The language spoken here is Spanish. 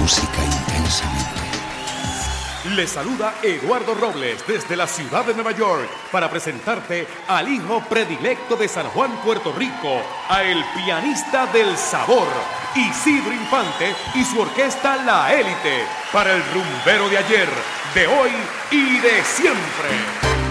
música intensamente. Le saluda Eduardo Robles desde la ciudad de Nueva York para presentarte al hijo predilecto de San Juan, Puerto Rico, a el pianista del sabor, Isidro Infante y su orquesta La Élite, para el rumbero de ayer, de hoy y de siempre.